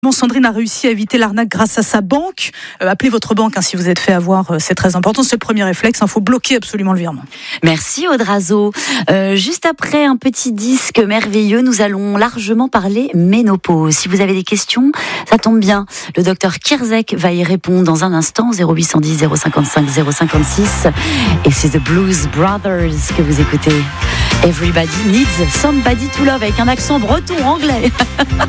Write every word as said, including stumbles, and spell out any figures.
Bon, Sandrine a réussi à éviter l'arnaque grâce à sa banque. Euh, appelez votre banque hein, si vous êtes fait avoir, euh, c'est très important. C'est le premier réflexe, il hein, faut bloquer absolument le virement. Merci Audrazo. Euh, juste après un petit disque merveilleux, nous allons largement parler ménopause. Si vous avez des questions, ça tombe bien. Le docteur Kierzek va y répondre dans un instant. zéro huit cent dix, zéro cinquante-cinq, zéro cinquante-six. Et c'est The Blues Brothers que vous écoutez. Everybody needs somebody to love avec un accent breton anglais.